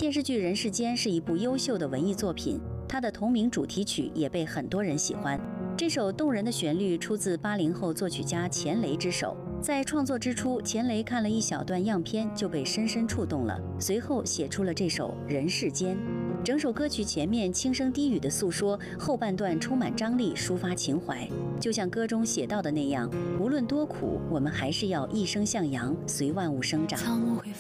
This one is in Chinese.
电视剧《人世间》是一部优秀的文艺作品，它的同名主题曲也被很多人喜欢。这首动人的旋律出自80后作曲家钱雷之手。在创作之初，钱雷看了一小段样片就被深深触动了，随后写出了这首《人世间》。整首歌曲前面轻声低语的诉说，后半段充满张力，抒发情怀。就像歌中写到的那样，无论多苦，我们还是要一生向阳，随万物生长。 苍会